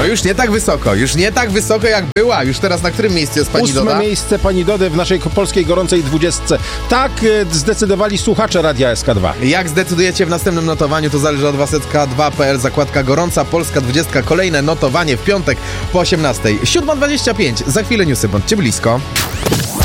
No już nie tak wysoko jak była. Już teraz na którym miejscu jest pani Doda? 8. miejsce pani Dody w naszej polskiej gorącej 20. Tak zdecydowali słuchacze Radia SK2. Jak zdecydujecie w następnym notowaniu, to zależy od was. SK2.pl, zakładka gorąca Polska 20. Kolejne notowanie w piątek po 18. 7:25. Za chwilę newsy, bądźcie blisko.